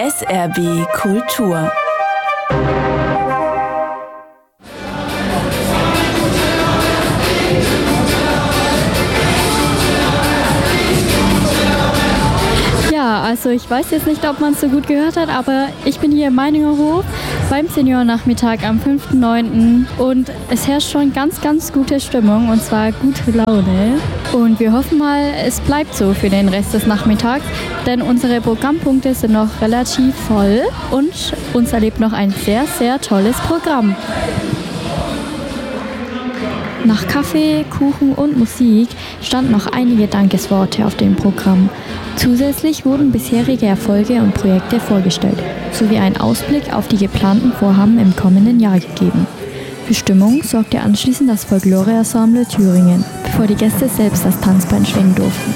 SRB Kultur. Ja, also ich weiß jetzt nicht, ob man es so gut gehört hat, aber ich bin hier im Meininger Hof beim Seniorennachmittag am 5.9. und es herrscht schon ganz gute Stimmung und zwar gute Laune. Und wir hoffen mal, es bleibt so für den Rest des Nachmittags, denn unsere Programmpunkte sind noch relativ voll und uns erlebt noch ein sehr tolles Programm. Nach Kaffee, Kuchen und Musik standen noch einige Dankesworte auf dem Programm. Zusätzlich wurden bisherige Erfolge und Projekte vorgestellt, sowie ein Ausblick auf die geplanten Vorhaben im kommenden Jahr gegeben. Für Stimmung sorgte anschließend das Folklore-Ensemble Thüringen, bevor die Gäste selbst das Tanzbein schwingen durften.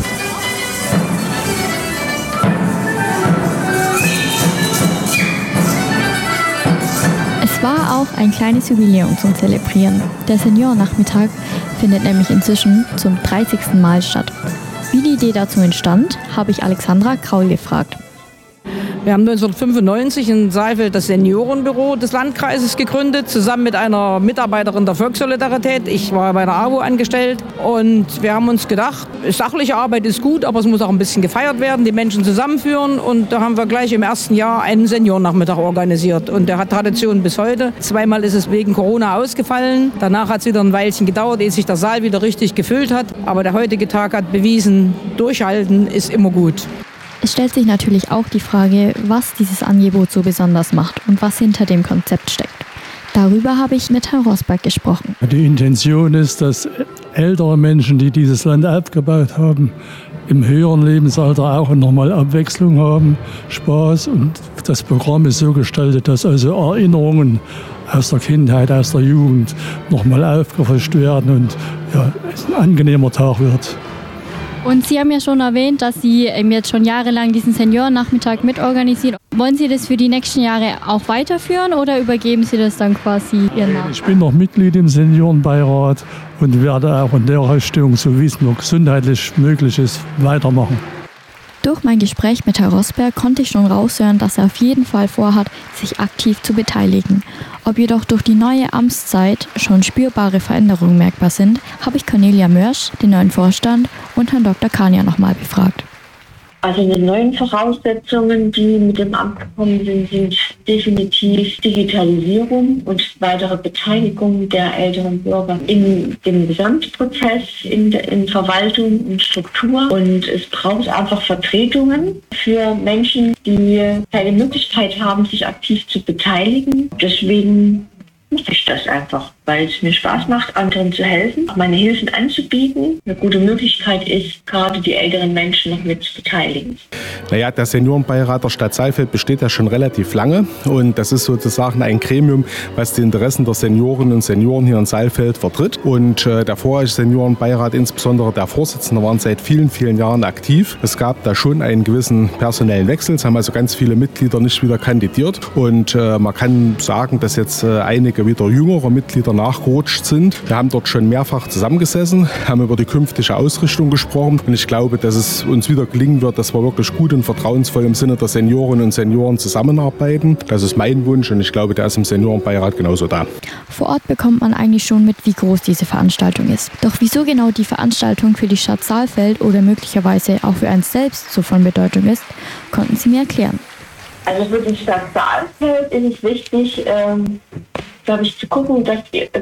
Es war auch ein kleines Jubiläum zum Zelebrieren. Der Seniorennachmittag findet nämlich inzwischen zum 30. Mal statt. Wie die Idee dazu entstand, habe ich Alexandra Kraul gefragt. Wir haben 1995 in Saalfeld das Seniorenbüro des Landkreises gegründet, zusammen mit einer Mitarbeiterin der Volkssolidarität. Ich war bei der AWO angestellt und wir haben uns gedacht, sachliche Arbeit ist gut, aber es muss auch ein bisschen gefeiert werden, die Menschen zusammenführen. Und da haben wir gleich im ersten Jahr einen Seniorennachmittag organisiert. Und der hat Tradition bis heute. Zweimal ist es wegen Corona ausgefallen. Danach hat es wieder ein Weilchen gedauert, ehe sich der Saal wieder richtig gefüllt hat. Aber der heutige Tag hat bewiesen, durchhalten ist immer gut. Es stellt sich natürlich auch die Frage, was dieses Angebot so besonders macht und was hinter dem Konzept steckt. Darüber habe ich mit Herrn Rosberg gesprochen. Die Intention ist, dass ältere Menschen, die dieses Land aufgebaut haben, im höheren Lebensalter auch nochmal Abwechslung haben, Spaß. Und das Programm ist so gestaltet, dass also Erinnerungen aus der Kindheit, aus der Jugend nochmal aufgefrischt werden und ja, es ein angenehmer Tag wird. Und Sie haben ja schon erwähnt, dass Sie jetzt schon jahrelang diesen Seniorennachmittag mitorganisieren. Wollen Sie das für die nächsten Jahre auch weiterführen oder übergeben Sie das dann quasi Ihren Nachfolger? Ich bin noch Mitglied im Seniorenbeirat und werde auch in der Richtung, so wie es noch gesundheitlich möglich ist, weitermachen. Durch mein Gespräch mit Herrn Rosberg konnte ich schon raushören, dass er auf jeden Fall vorhat, sich aktiv zu beteiligen. Ob jedoch durch die neue Amtszeit schon spürbare Veränderungen merkbar sind, habe ich Cornelia Mörsch, den neuen Vorstand, und Herrn Dr. Kania nochmal befragt. Also die neuen Voraussetzungen, die mit dem Amt gekommen sind definitiv Digitalisierung und weitere Beteiligung der älteren Bürger in dem Gesamtprozess, in Verwaltung und Struktur. Und es braucht einfach Vertretungen für Menschen, die keine Möglichkeit haben, sich aktiv zu beteiligen. Deswegen mache ich das einfach, weil es mir Spaß macht, anderen zu helfen, meine Hilfen anzubieten. Eine gute Möglichkeit ist, gerade die älteren Menschen noch mit zu beteiligen. Naja, der Seniorenbeirat der Stadt Saalfeld besteht ja schon relativ lange und das ist sozusagen ein Gremium, was die Interessen der Seniorinnen und Senioren hier in Saalfeld vertritt. Und der vorherige Seniorenbeirat, insbesondere der Vorsitzende, waren seit vielen Jahren aktiv. Es gab da schon einen gewissen personellen Wechsel. Es haben also ganz viele Mitglieder nicht wieder kandidiert und man kann sagen, dass jetzt einige wieder jüngere Mitglieder nachgerutscht sind. Wir haben dort schon mehrfach zusammengesessen, haben über die künftige Ausrichtung gesprochen und ich glaube, dass es uns wieder gelingen wird, dass wir wirklich gut und vertrauensvoll im Sinne der Seniorinnen und Senioren zusammenarbeiten. Das ist mein Wunsch und ich glaube, der ist im Seniorenbeirat genauso da. Vor Ort bekommt man eigentlich schon mit, wie groß diese Veranstaltung ist. Doch wieso genau die Veranstaltung für die Stadt Saalfeld oder möglicherweise auch für einen selbst so von Bedeutung ist, konnten Sie mir erklären. Also für die Stadt Saalfeld ist es wichtig, glaube ich, zu gucken, dass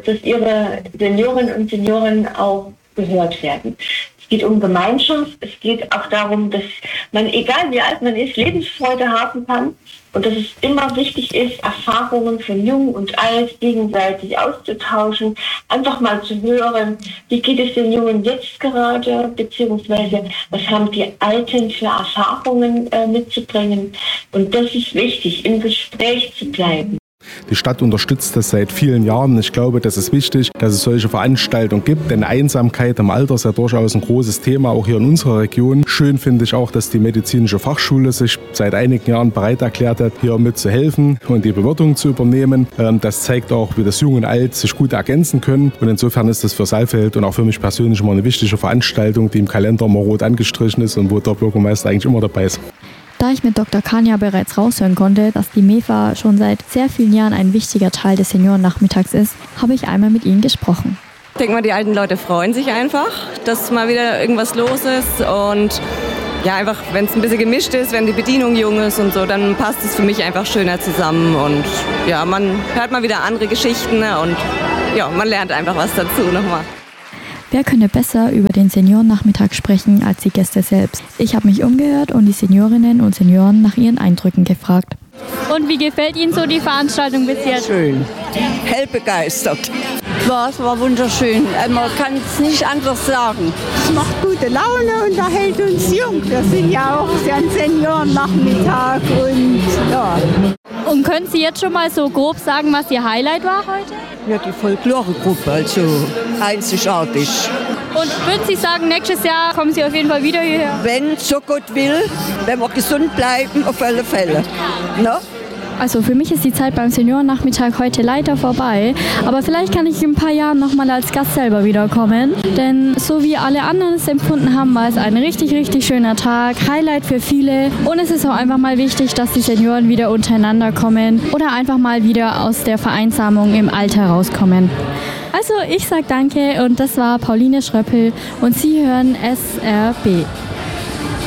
ihre Seniorinnen und Senioren auch gehört werden. Es geht um Gemeinschaft, es geht auch darum, dass man, egal wie alt man ist, Lebensfreude haben kann und dass es immer wichtig ist, Erfahrungen von Jung und Alt gegenseitig auszutauschen, einfach mal zu hören, wie geht es den Jungen jetzt gerade, beziehungsweise was haben die Alten für Erfahrungen mitzubringen. Und das ist wichtig, im Gespräch zu bleiben. Die Stadt unterstützt das seit vielen Jahren. Ich glaube, das ist wichtig, dass es solche Veranstaltungen gibt, denn Einsamkeit im Alter ist ja durchaus ein großes Thema, auch hier in unserer Region. Schön finde ich auch, dass die medizinische Fachschule sich seit einigen Jahren bereit erklärt hat, hier mitzuhelfen und die Bewirtung zu übernehmen. Das zeigt auch, wie das Jung und Alt sich gut ergänzen können und insofern ist das für Saalfeld und auch für mich persönlich immer eine wichtige Veranstaltung, die im Kalender immer rot angestrichen ist und wo der Bürgermeister eigentlich immer dabei ist. Da ich mit Dr. Kania bereits raushören konnte, dass die MEFA schon seit sehr vielen Jahren ein wichtiger Teil des Seniorennachmittags ist, habe ich einmal mit ihnen gesprochen. Ich denke mal, die alten Leute freuen sich einfach, dass mal wieder irgendwas los ist und ja, einfach, wenn es ein bisschen gemischt ist, wenn die Bedienung jung ist und so, dann passt es für mich einfach schöner zusammen und ja, man hört mal wieder andere Geschichten und ja, man lernt einfach was dazu nochmal. Wer könnte besser über den Seniorennachmittag sprechen als die Gäste selbst? Ich habe mich umgehört und die Seniorinnen und Senioren nach ihren Eindrücken gefragt. Und wie gefällt Ihnen so die Veranstaltung bis jetzt? Schön, hell begeistert. Ja, es war wunderschön. Man kann es nicht anders sagen. Es macht gute Laune und da hält uns jung. Wir sind ja auch ein Seniorennachmittag und ja. Und können Sie jetzt schon mal so grob sagen, was Ihr Highlight war heute? Ja, die Folkloregruppe, also einzigartig. Und würden Sie sagen, nächstes Jahr kommen Sie auf jeden Fall wieder hierher? Wenn so Gott will, wenn wir gesund bleiben, auf alle Fälle. No? Also für mich ist die Zeit beim Seniorennachmittag heute leider vorbei, aber vielleicht kann ich in ein paar Jahren nochmal als Gast selber wiederkommen, denn so wie alle anderen es empfunden haben, war es ein richtig, richtig schöner Tag, Highlight für viele und es ist auch einfach mal wichtig, dass die Senioren wieder untereinander kommen oder einfach mal wieder aus der Vereinsamung im Alter rauskommen. Also ich sage danke und das war Pauline Schröppel und Sie hören SRB.